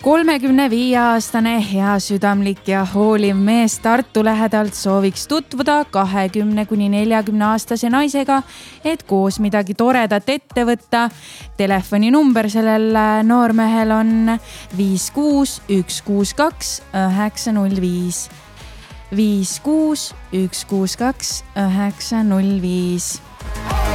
35-aastane hea südamlik ja hooliv mees Tartu lähedalt sooviks tutvuda 20–40-aastase naisega, et koos midagi toredat ette võtta. Telefoninumber sellel noormehel on 56162 905. 56162 905.